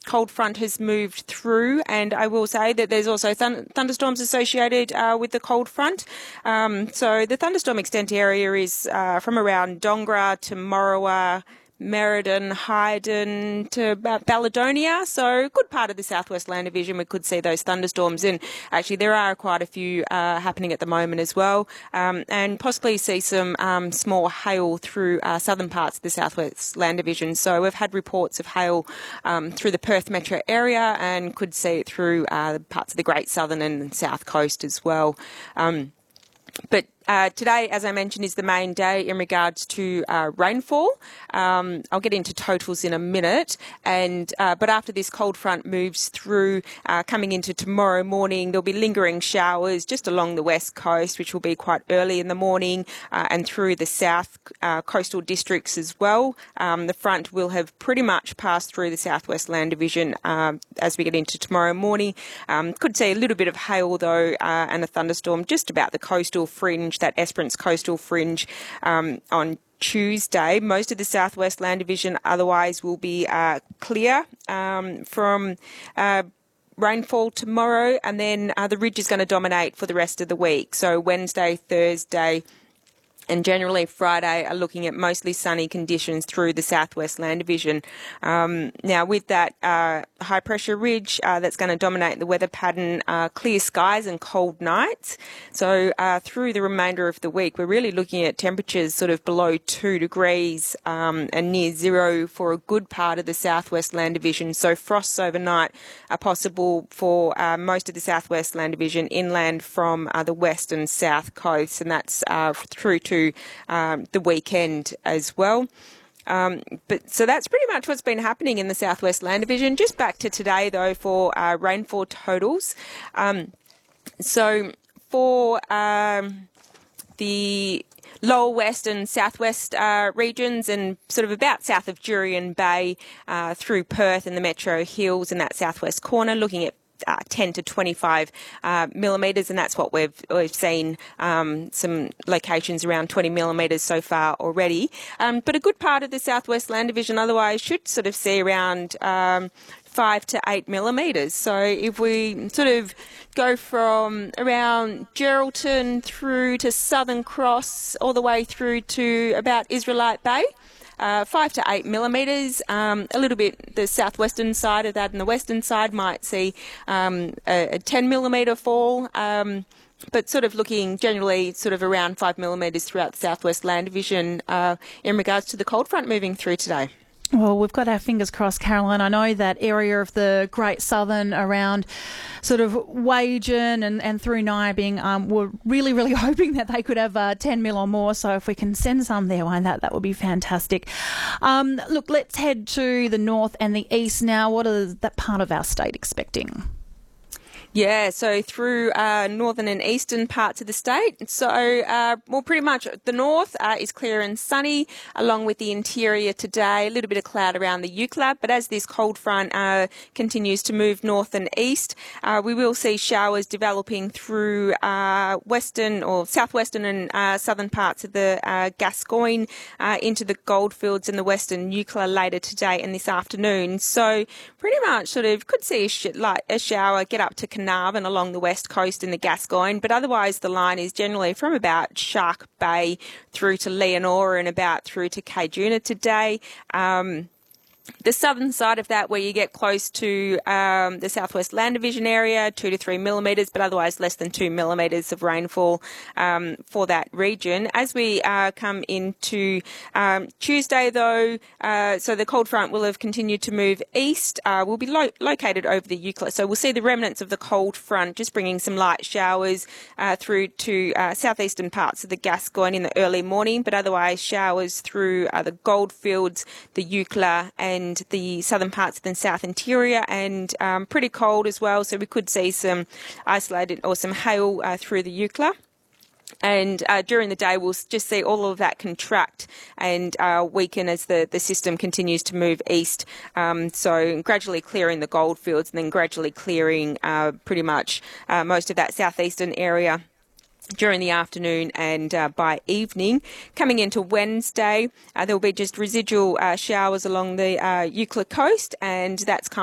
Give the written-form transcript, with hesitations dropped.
cold front has moved through, and I will say that there's also thunderstorms associated with the cold front. So the thunderstorm extent area is from around Dongra to Morawa, Merredin, Hyden to about Baladonia. So a good part of the southwest land division we could see those thunderstorms, and actually there are quite a few happening at the moment as well, and possibly see some small hail through southern parts of the southwest land division. So we've had reports of hail through the Perth metro area, and could see it through parts of the Great Southern and South Coast as well. But today, as I mentioned, is the main day in regards to rainfall. I'll get into totals in a minute, but after this cold front moves through, coming into tomorrow morning, there'll be lingering showers just along the west coast, which will be quite early in the morning, and through the south coastal districts as well. The front will have pretty much passed through the southwest land division as we get into tomorrow morning. Could see a little bit of hail though, and a thunderstorm just about the coastal fringe, that Esperance coastal fringe, on Tuesday. Most of the southwest land division otherwise will be clear from rainfall tomorrow, and then the ridge is going to dominate for the rest of the week. So Wednesday, Thursday, and generally Friday are looking at mostly sunny conditions through the southwest land division. Now with that high pressure ridge that's going to dominate the weather pattern, clear skies and cold nights. So through the remainder of the week, we're really looking at temperatures sort of below 2 degrees and near zero for a good part of the southwest land division. So frosts overnight are possible for most of the southwest land division inland from the west and south coasts, and that's through to the weekend as well. But so that's pretty much what's been happening in the southwest land division. Just back to today though for rainfall totals. So for the lower west and southwest regions, and sort of about south of Jurien Bay through Perth and the Metro Hills in that southwest corner, looking at 10 to 25 millimetres, and that's what we've seen, some locations around 20 millimetres so far already. But a good part of the southwest land division otherwise should sort of see around 5 to 8 millimetres. So if we sort of go from around Geraldton through to Southern Cross all the way through to about Israelite Bay, 5 to 8 millimetres. A little bit the southwestern side of that and the western side might see a 10 millimetre fall, but sort of looking generally sort of around 5 millimetres throughout the southwest land division in regards to the cold front moving through today. Well, we've got our fingers crossed, Caroline. I know that area of the Great Southern around sort of Wagen and through Nyabing, we're really, really hoping that they could have 10 mil or more. So if we can send some their way, that would be fantastic. Look, let's head to the north and the east now. What is that part of our state expecting? Yeah, so through northern and eastern parts of the state. So, well, pretty much the north is clear and sunny, along with the interior today. A little bit of cloud around the Euclid, but as this cold front continues to move north and east, we will see showers developing through western or southwestern and southern parts of the Gascoyne into the goldfields and the western Euclid later today and this afternoon. So pretty much sort of could see a shower get up to Carnarvon along the west coast in the Gascoyne, but otherwise the line is generally from about Shark Bay through to Leonora and about through to Cajuna today. The southern side of that, where you get close to the southwest land division area, 2 to 3 millimetres, but otherwise less than 2 millimetres of rainfall for that region. As we come into Tuesday, though, so the cold front will have continued to move east. Will be located over the Euclid, so we'll see the remnants of the cold front just bringing some light showers through to southeastern parts of the Gascoyne in the early morning, but otherwise showers through the Goldfields, the Euclid, and the southern parts of the south interior, and pretty cold as well. So we could see some isolated or some hail through the Euclid. And during the day, we'll just see all of that contract and weaken as the system continues to move east. So gradually clearing the goldfields and then gradually clearing pretty much most of that southeastern area during the afternoon and by evening. Coming into Wednesday, there will be just residual showers along the Euclid coast, and that's kind